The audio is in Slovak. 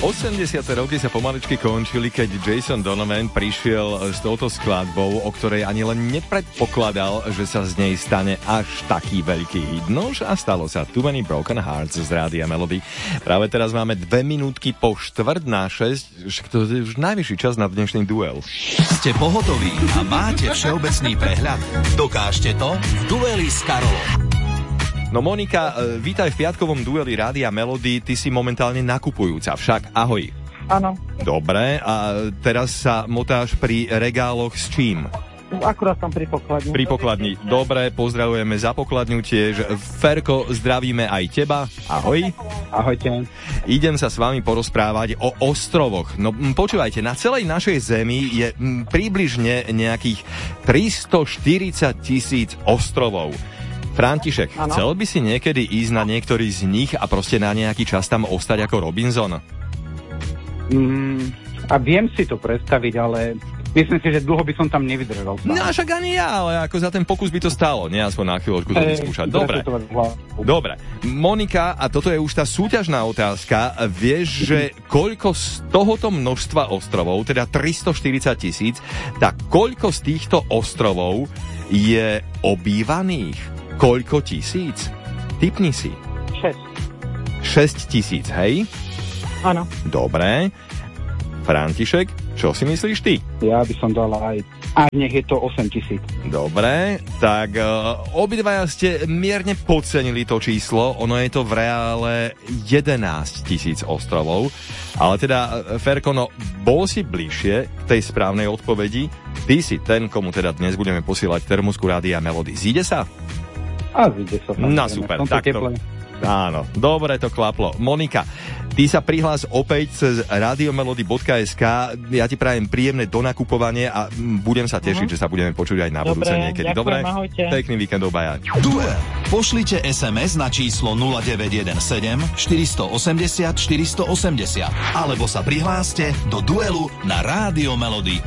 80. roky sa pomaličky končili, keď Jason Donovan prišiel s touto skladbou, o ktorej ani len nepredpokladal, že sa z nej stane až taký veľký hit. Nož a stalo sa. Too Many Broken Hearts z Rádia Melody. Práve teraz máme 2 minútky po 5:45, že to je už najvyšší čas na dnešný duel. Ste pohotoví a máte všeobecný prehľad? Dokážte to v dueli s Karolom. No Monika, vítaj v piatkovom dueli Rádia Melody. Ty si momentálne nakupujúca, však ahoj. Áno. Dobre, a teraz sa motáš pri regáloch s čím? Akurát tam pri pokladni. Pri pokladni. Dobre, pozdravujeme za pokladňu tiež. Ferko, zdravíme aj teba. Ahoj. Ahojte. Idem sa s vami porozprávať o ostrovoch. No počúvajte, na celej našej zemi je približne nejakých 340 000 ostrovov. František, ano. Chcel by si niekedy ísť na niektorý z nich a proste na nejaký čas tam ostať ako Robinson? A viem si to predstaviť, ale myslím si, že dlho by som tam nevydržal. No však ani ja, ale ako za ten pokus by to stálo, nie? Aspoň na chvíľočku to vyskúšať. Dobre. Monika, a toto je už tá súťažná otázka, vieš, že koľko z tohoto množstva ostrovov, teda 340 000, tak koľko z týchto ostrovov je obývaných? Koľko tisíc? Tipni si. 6 000, hej? Áno. Dobre. František, čo si myslíš ty? Ja by som dal aj nech je to 8 000. Dobre, tak obidvaja ste mierne podcenili to číslo, ono je to v reále 11 000 ostrovov, ale teda, Ferko, no, bol si bližšie k tej správnej odpovedi, ty si ten, komu teda dnes budeme posielať termosku Rádia Melody. Zíde sa? Zíde sa. No super, takto. Áno, dobre to klaplo. Monika, ty sa prihlás opäť cez radiomelody.sk. Ja ti prajem príjemné donakupovanie a budem sa tešiť, že sa budeme počuť aj na budúce niekedy. Dobre? Pekný víkend obaja. Duel. Pošlite SMS na číslo 0917 480 480 alebo sa prihláste do duelu na Rádio Melody.